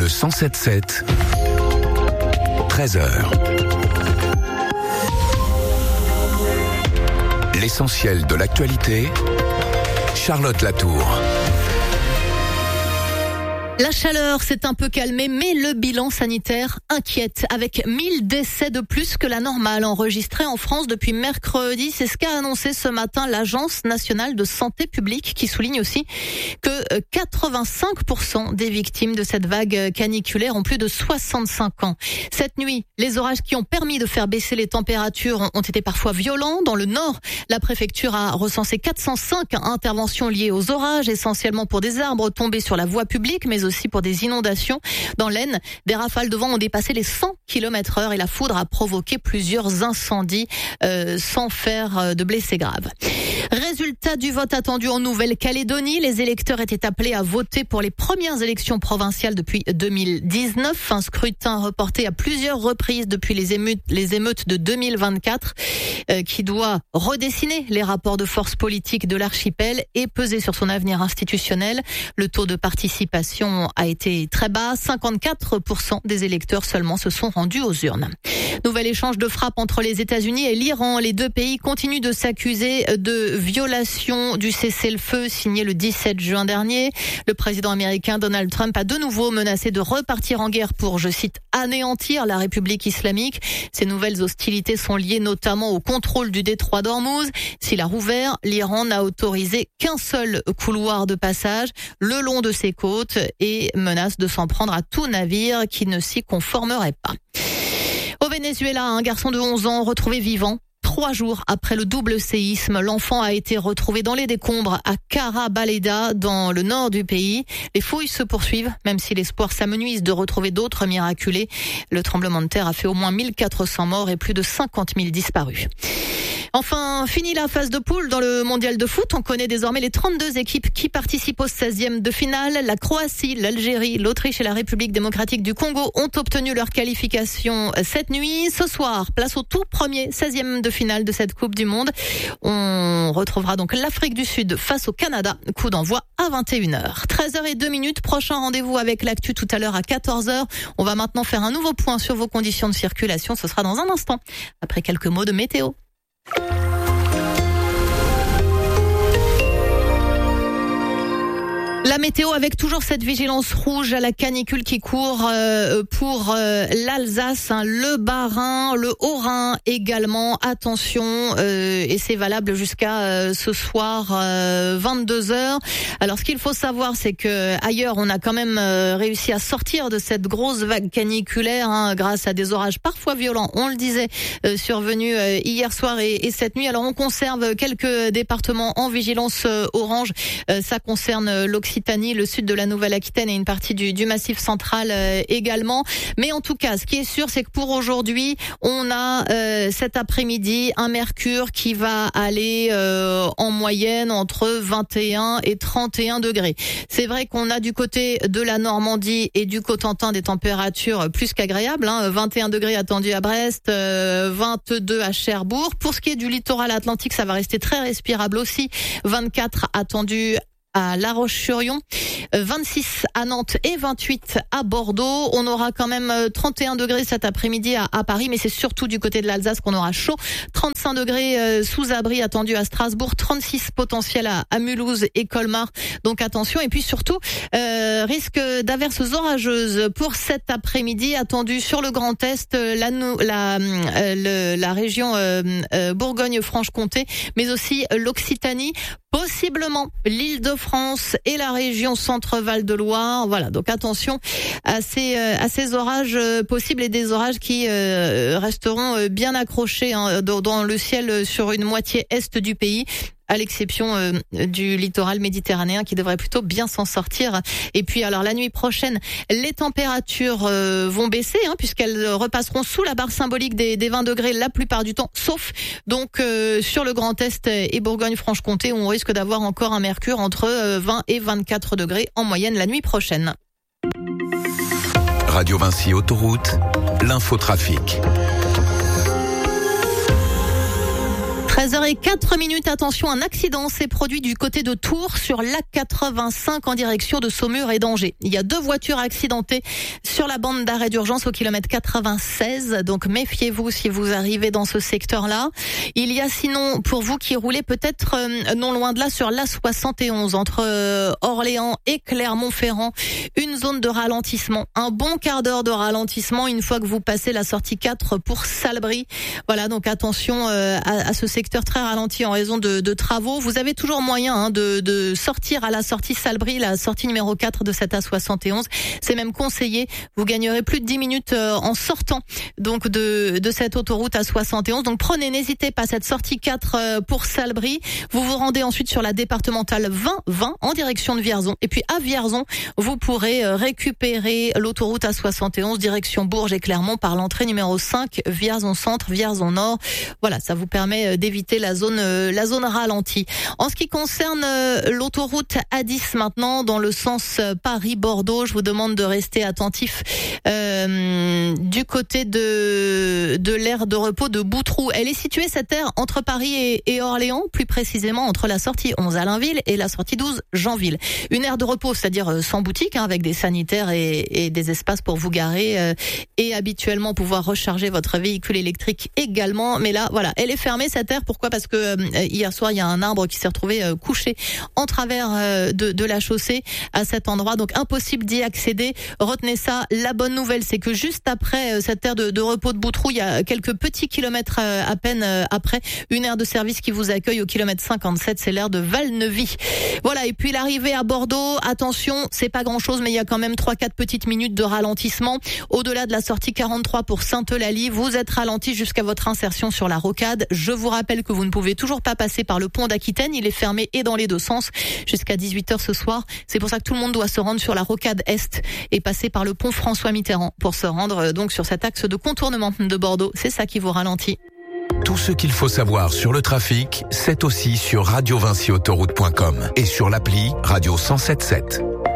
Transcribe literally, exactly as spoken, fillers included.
Le cent sept sept, treize heures. L'essentiel de l'actualité, Charlotte Latour. La chaleur s'est un peu calmée, mais le bilan sanitaire inquiète, avec mille décès de plus que la normale enregistrés en France depuis mercredi. C'est ce qu'a annoncé ce matin l'Agence nationale de santé publique, qui souligne aussi que quatre-vingt-cinq pour cent des victimes de cette vague caniculaire ont plus de soixante-cinq ans. Cette nuit, les orages qui ont permis de faire baisser les températures ont été parfois violents. Dans le nord, la préfecture a recensé quatre cent cinq interventions liées aux orages, essentiellement pour des arbres tombés sur la voie publique, mais aussi pour des inondations. Dans l'Aisne, des rafales de vent ont dépassé les cent kilomètres heure et la foudre a provoqué plusieurs incendies euh, sans faire de blessés graves. Résultat du vote attendu en Nouvelle-Calédonie. Les électeurs étaient appelés à voter pour les premières élections provinciales depuis deux mille dix-neuf. Un scrutin reporté à plusieurs reprises depuis les émeutes, les émeutes de deux mille vingt-quatre euh, qui doit redessiner les rapports de force politiques de l'archipel et peser sur son avenir institutionnel. Le taux de participation a été très bas. cinquante-quatre pour cent des électeurs seulement se sont rendus aux urnes. Nouvel échange de frappes entre les États-Unis et l'Iran. Les deux pays continuent de s'accuser de violation du cessez-le-feu signé le dix-sept juin dernier. Le président américain Donald Trump a de nouveau menacé de repartir en guerre pour, je cite, anéantir la République islamique. Ces nouvelles hostilités sont liées notamment au contrôle du détroit d'Ormuz. S'il a rouvert, l'Iran n'a autorisé qu'un seul couloir de passage le long de ses côtes et menace de s'en prendre à tout navire qui ne s'y conformerait pas. Au Venezuela, un garçon de onze ans retrouvé vivant. Trois jours après le double séisme, l'enfant a été retrouvé dans les décombres à Carabaleda, dans le nord du pays. Les fouilles se poursuivent, même si l'espoir s'amenuise de retrouver d'autres miraculés. Le tremblement de terre a fait au moins mille quatre cents morts et plus de cinquante mille disparus. Enfin, fini la phase de poule dans le mondial de foot. On connaît désormais les trente-deux équipes qui participent au seizième de finale. La Croatie, l'Algérie, l'Autriche et la République démocratique du Congo ont obtenu leur qualification cette nuit. Ce soir, place au tout premier seizième de finale de cette Coupe du Monde. On retrouvera donc l'Afrique du Sud face au Canada. Coup d'envoi à vingt et une heures. treize heures zéro deux minutes. Prochain rendez-vous avec l'actu tout à l'heure à quatorze heures. On va maintenant faire un nouveau point sur vos conditions de circulation. Ce sera dans un instant, après quelques mots de météo. La météo avec toujours cette vigilance rouge à la canicule qui court euh, pour euh, l'Alsace, hein, le Bas-Rhin, le Haut-Rhin également. Attention, euh, et c'est valable jusqu'à euh, ce soir euh, vingt-deux heures. Alors ce qu'il faut savoir, c'est que ailleurs on a quand même euh, réussi à sortir de cette grosse vague caniculaire hein, grâce à des orages parfois violents. On le disait, euh, survenus euh, hier soir et, et cette nuit. Alors on conserve quelques départements en vigilance euh, orange. Euh, ça concerne l'Occitanie, le sud de la Nouvelle-Aquitaine et une partie du, du Massif central euh, également. Mais en tout cas, ce qui est sûr, c'est que pour aujourd'hui, on a euh, cet après-midi un mercure qui va aller euh, en moyenne entre vingt et un et trente et un degrés. C'est vrai qu'on a du côté de la Normandie et du Cotentin des températures plus qu'agréables. Hein, vingt et un degrés attendus à Brest, euh, vingt-deux à Cherbourg. Pour ce qui est du littoral atlantique, ça va rester très respirable aussi. vingt-quatre attendus à La Roche-sur-Yon, vingt-six à Nantes et vingt-huit à Bordeaux. On aura quand même trente et un degrés cet après-midi à, à Paris, mais c'est surtout du côté de l'Alsace qu'on aura chaud. trente-cinq degrés euh, sous abri attendus à Strasbourg, trente-six potentiels à, à Mulhouse et Colmar. Donc attention. Et puis surtout, euh, risque d'averses orageuses pour cet après-midi attendu sur le Grand Est, la, la, euh, le, la région euh, euh, Bourgogne-Franche-Comté, mais aussi l'Occitanie. Possiblement l'Île-de-France et la région Centre-Val de Loire. Voilà, donc attention à ces, à ces orages possibles et des orages qui euh, resteront bien accrochés hein, dans, dans le ciel sur une moitié est du pays, à l'exception euh, du littoral méditerranéen qui devrait plutôt bien s'en sortir. Et puis alors la nuit prochaine, les températures euh, vont baisser hein, puisqu'elles repasseront sous la barre symbolique des, des vingt degrés la plupart du temps, sauf donc euh, sur le Grand Est et Bourgogne-Franche-Comté où on risque d'avoir encore un mercure entre euh, vingt et vingt-quatre degrés en moyenne la nuit prochaine. Radio Vinci Autoroute, l'infotrafic. treize heures zéro quatre minutes. Attention, un accident s'est produit du côté de Tours sur l'A quatre-vingt-cinq en direction de Saumur et d'Angers. Il y a deux voitures accidentées sur la bande d'arrêt d'urgence au kilomètre quatre-vingt-seize. Donc méfiez-vous si vous arrivez dans ce secteur-là. Il y a sinon, pour vous qui roulez peut-être euh, non loin de là, sur l'A soixante et onze entre euh, Orléans et Clermont-Ferrand, une zone de ralentissement. Un bon quart d'heure de ralentissement une fois que vous passez la sortie quatre pour Salbris. Voilà, donc attention euh, à, à ce secteur très ralenti en raison de, de travaux. Vous avez toujours moyen hein, de, de sortir à la sortie Salbris, la sortie numéro quatre de cette A soixante et onze. C'est même conseillé. Vous gagnerez plus de dix minutes euh, en sortant donc de, de cette autoroute A soixante et onze. Donc prenez, n'hésitez pas, cette sortie quatre euh, pour Salbris. Vous vous rendez ensuite sur la départementale vingt vingt en direction de Vierzon. Et puis à Vierzon, vous pourrez euh, récupérer l'autoroute A soixante et onze direction Bourges et Clermont par l'entrée numéro cinq, Vierzon Centre, Vierzon Nord. Voilà, ça vous permet d'éviter la zone euh, la zone ralentie. En ce qui concerne euh, l'autoroute A dix maintenant, dans le sens euh, Paris-Bordeaux, je vous demande de rester attentif euh, du côté de de l'aire de repos de Boutroux. Elle est située, cette aire, entre Paris et, et Orléans, plus précisément entre la sortie onze Allainville et la sortie douze Jeanville. Une aire de repos, c'est-à-dire euh, sans boutique, hein, avec des sanitaires et, et des espaces pour vous garer euh, et habituellement pouvoir recharger votre véhicule électrique également. Mais là, voilà, elle est fermée cette aire. Pourquoi ? Parce que euh, hier soir, il y a un arbre qui s'est retrouvé euh, couché en travers euh, de, de la chaussée à cet endroit. Donc impossible d'y accéder. Retenez ça. La bonne nouvelle, c'est que juste après euh, cette aire de, de repos de Boutroux, il y a quelques petits kilomètres euh, à peine euh, après, une aire de service qui vous accueille au kilomètre cinquante-sept. C'est l'aire de Valnevie. Voilà. Et puis l'arrivée à Bordeaux, attention, c'est pas grand-chose, mais il y a quand même trois quatre petites minutes de ralentissement. Au-delà de la sortie quarante-trois pour Sainte-Eulalie, vous êtes ralenti jusqu'à votre insertion sur la rocade. Je vous rappelle que vous ne pouvez toujours pas passer par le pont d'Aquitaine. Il est fermé et dans les deux sens jusqu'à dix-huit heures ce soir. C'est pour ça que tout le monde doit se rendre sur la rocade Est et passer par le pont François Mitterrand pour se rendre donc sur cet axe de contournement de Bordeaux. C'est ça qui vous ralentit. Tout ce qu'il faut savoir sur le trafic, c'est aussi sur radio vinci autoroute point com et sur l'appli Radio cent sept sept.